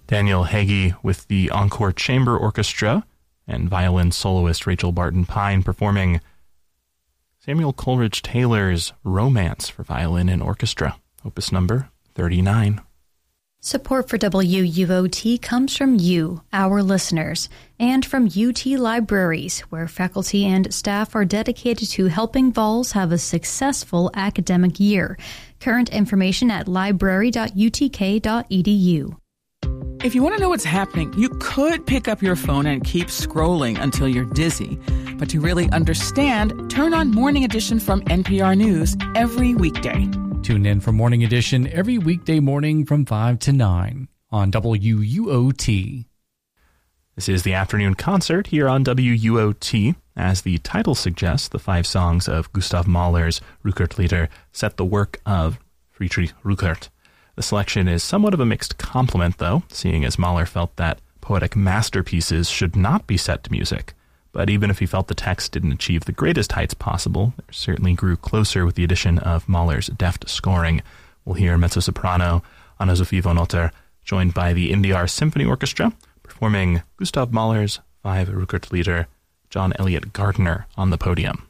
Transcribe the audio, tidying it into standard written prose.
Daniel Hagee with the Encore Chamber Orchestra, and violin soloist Rachel Barton Pine performing Samuel Coleridge Taylor's Romance for violin and orchestra, opus number 39. Support for WUOT comes from you, our listeners, and from UT Libraries, where faculty and staff are dedicated to helping Vols have a successful academic year. Current information at library.utk.edu. If you want to know what's happening, you could pick up your phone and keep scrolling until you're dizzy. But to really understand, turn on Morning Edition from NPR News every weekday. Tune in for Morning Edition every weekday morning from 5 to 9 on WUOT. This is the afternoon concert here on WUOT. As the title suggests, the 5 songs of Gustav Mahler's Rückert-Lieder set the work of Friedrich Rückert. The selection is somewhat of a mixed compliment, though, seeing as Mahler felt that poetic masterpieces should not be set to music. But even if he felt the text didn't achieve the greatest heights possible, it certainly grew closer with the addition of Mahler's deft scoring. We'll hear mezzo-soprano Anna-Sophie von Otter, joined by the Indiar Symphony Orchestra, performing Gustav Mahler's 5 Rückert-Lieder, John Elliott Gardner on the podium.